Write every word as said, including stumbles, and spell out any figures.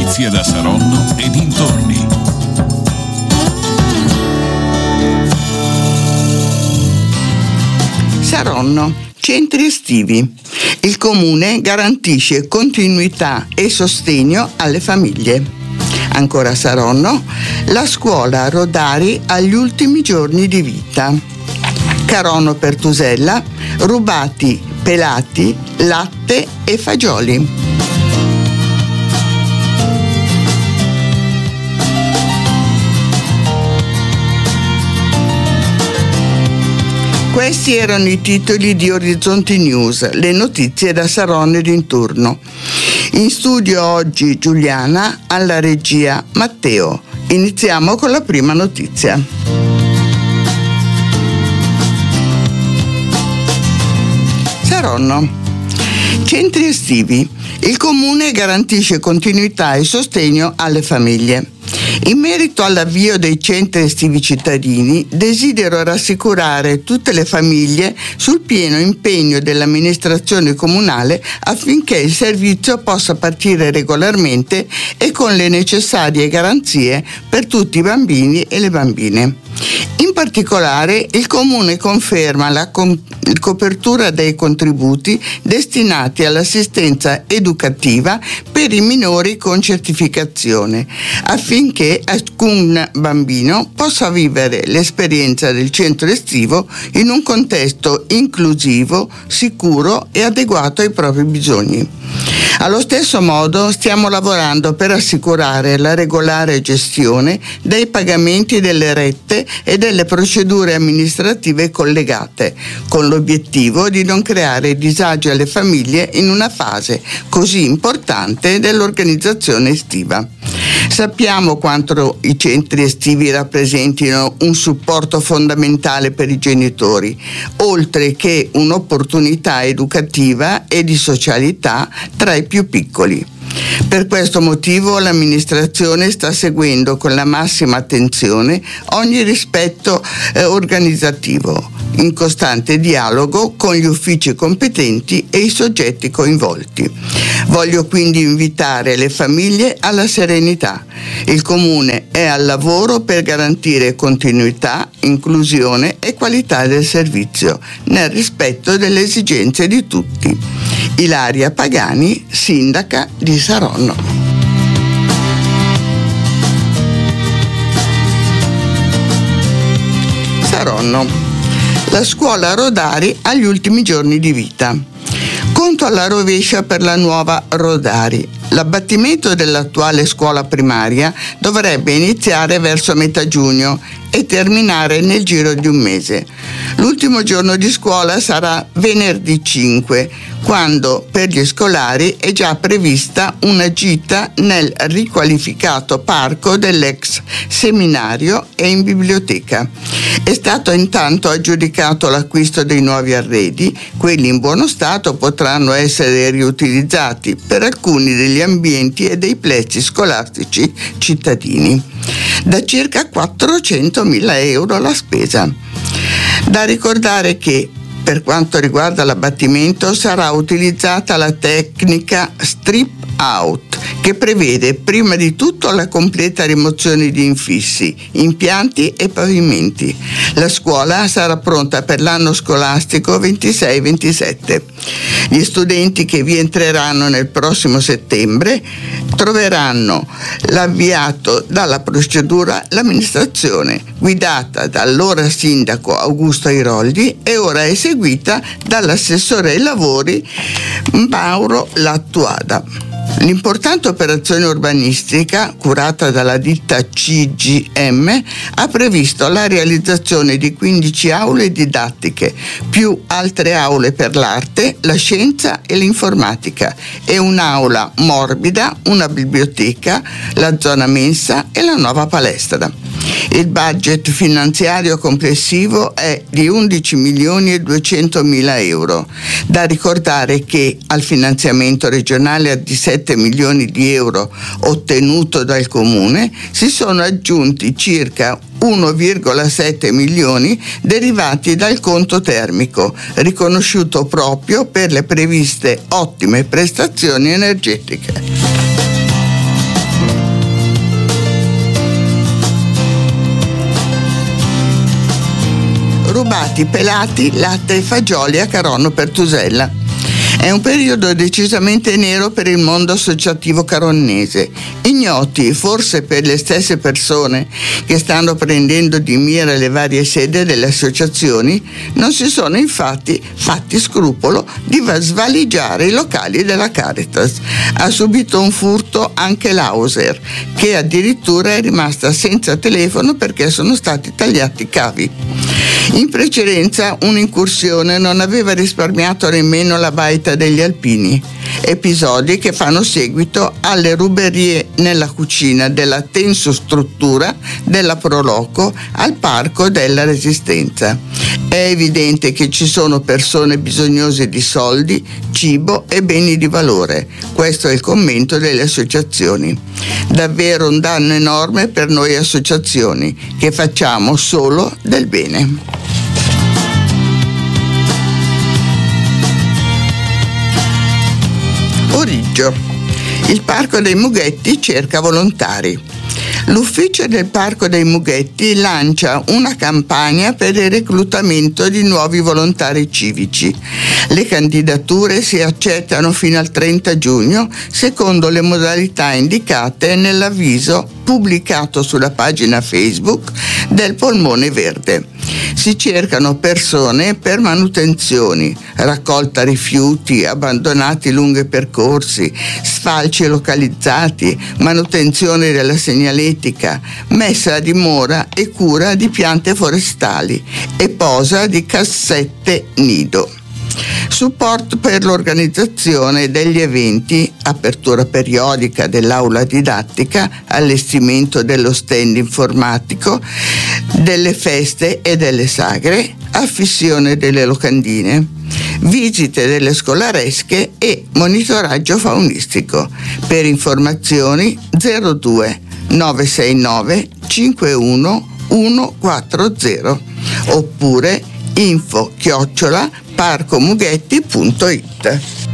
notizie da Saronno e dintorni. Saronno, centri estivi. Il comune garantisce continuità e sostegno alle famiglie. Ancora Saronno, la scuola Rodari agli ultimi giorni di vita. Carono Pertusella, rubati pelati, latte e fagioli. Questi erano i titoli di Orizzonti News, le notizie da Saronno e dintorno. In studio oggi Giuliana, alla regia Matteo. Iniziamo con la prima notizia. Saronno. Centri estivi. Il comune garantisce continuità e sostegno alle famiglie. In merito all'avvio dei centri estivi cittadini, desidero rassicurare tutte le famiglie sul pieno impegno dell'amministrazione comunale affinché il servizio possa partire regolarmente e con le necessarie garanzie per tutti i bambini e le bambine. In particolare, il Comune conferma la com- copertura dei contributi destinati all'assistenza educativa per i minori con certificazione, affinché ciascun bambino possa vivere l'esperienza del centro estivo in un contesto inclusivo, sicuro e adeguato ai propri bisogni. Allo stesso modo stiamo lavorando per assicurare la regolare gestione dei pagamenti delle rette e delle procedure amministrative collegate, con l'obiettivo di non creare disagi alle famiglie in una fase così importante dell'organizzazione estiva. Sappiamo quanto i centri estivi rappresentino un supporto fondamentale per i genitori, oltre che un'opportunità educativa e di socialità tra i più piccoli. Per questo motivo l'amministrazione sta seguendo con la massima attenzione ogni rispetto eh, organizzativo, in costante dialogo con gli uffici competenti e i soggetti coinvolti. Voglio quindi invitare le famiglie alla serenità. Il Comune è al lavoro per garantire continuità, inclusione e qualità del servizio, nel rispetto delle esigenze di tutti. Ilaria Pagani, sindaca di Saronno. Saronno. La scuola Rodari agli ultimi giorni di vita. Conto alla rovescia per la nuova Rodari. L'abbattimento dell'attuale scuola primaria dovrebbe iniziare verso metà giugno e terminare nel giro di un mese. L'ultimo giorno di scuola sarà venerdì cinque, quando per gli scolari è già prevista una gita nel riqualificato parco dell'ex seminario e in biblioteca. È stato intanto aggiudicato l'acquisto dei nuovi arredi. Quelli in buono stato potranno essere riutilizzati per alcuni degli ambienti e dei plessi scolastici cittadini. Da circa quattrocentomila euro la spesa. Da ricordare che per quanto riguarda l'abbattimento sarà utilizzata la tecnica strip out, che prevede prima di tutto la completa rimozione di infissi, impianti e pavimenti. La scuola sarà pronta per l'anno scolastico ventisei ventisette. Gli studenti che vi entreranno nel prossimo settembre troveranno l'avviato dalla procedura l'amministrazione, guidata dall'ora sindaco Augusto Airoldi e ora eseguita dall'assessore ai lavori Mauro Lattuada. L'importante operazione urbanistica, curata dalla ditta C G M, ha previsto la realizzazione di quindici aule didattiche, più altre aule per l'arte, la scienza e l'informatica, e un'aula morbida, una biblioteca, la zona mensa e la nuova palestra. Il budget finanziario complessivo è di undici milioni e duecentomila euro. Da ricordare che al finanziamento regionale di sette milioni di euro ottenuto dal Comune si sono aggiunti circa uno virgola sette milioni derivati dal conto termico, riconosciuto proprio per le previste ottime prestazioni energetiche. rubati, pelati, latte e fagioli a Caronno Pertusella. È un periodo decisamente nero per il mondo associativo caronnese. Ignoti, forse per le stesse persone che stanno prendendo di mira le varie sedi delle associazioni, non si sono infatti fatti scrupolo di svaligiare i locali della Caritas. Ha subito un furto anche l'Auser, che addirittura è rimasta senza telefono perché sono stati tagliati i cavi. In precedenza un'incursione non aveva risparmiato nemmeno la baita degli alpini, episodi che fanno seguito alle ruberie nella cucina della tensostruttura della Proloco al Parco della Resistenza. È evidente che ci sono persone bisognose di soldi, cibo e beni di valore. Questo è il commento delle associazioni. Davvero un danno enorme per noi associazioni, che facciamo solo del bene. Origgio. Il Parco dei Mughetti cerca volontari. L'ufficio del Parco dei Mughetti lancia una campagna per il reclutamento di nuovi volontari civici. Le candidature si accettano fino al trenta giugno secondo le modalità indicate nell'avviso pubblicato sulla pagina Facebook del Polmone Verde. Si cercano persone per manutenzioni, raccolta rifiuti abbandonati lungo i percorsi, sfalci localizzati, manutenzione della segnaletica, messa a dimora e cura di piante forestali e posa di cassette nido. Supporto per l'organizzazione degli eventi, apertura periodica dell'aula didattica, allestimento dello stand informatico, delle feste e delle sagre, affissione delle locandine, visite delle scolaresche e monitoraggio faunistico. Per informazioni zero due nove sei nove cinque uno uno quattro zero oppure info chiocciola parcomughetti punto it.